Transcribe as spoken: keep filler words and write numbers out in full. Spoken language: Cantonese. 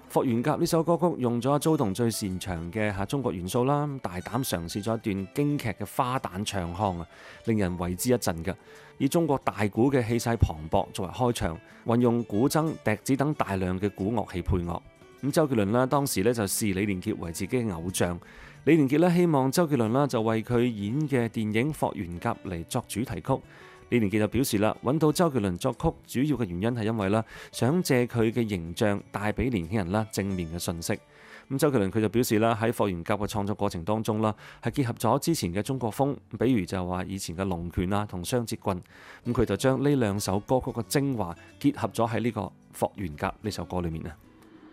霍元甲呢首歌曲用咗阿周董最擅長嘅嚇中國元素啦，大膽嘗試咗一段京劇嘅花旦唱腔啊，令人為之一振嘅。以中國大鼓嘅氣勢磅礴作為開場，運用古箏、笛子等大量嘅古樂器配樂。咁周杰倫呢當時呢就視李連杰為自己嘅偶像，李連杰呢希望周杰倫呢就為佢演嘅電影《霍元甲》嚟作主題曲。李連杰就表示啦，揾到周杰倫作曲主要嘅原因係因為啦，想借佢嘅形象帶俾年輕人啦正面嘅信息。咁周杰倫佢就表示啦，喺霍元甲嘅創作過程當中啦，係結合咗之前嘅中國風，比如就話以前嘅龍拳啊同雙截棍，咁佢就將呢兩首歌曲嘅精華結合咗喺呢個霍元甲呢首歌裏面啊。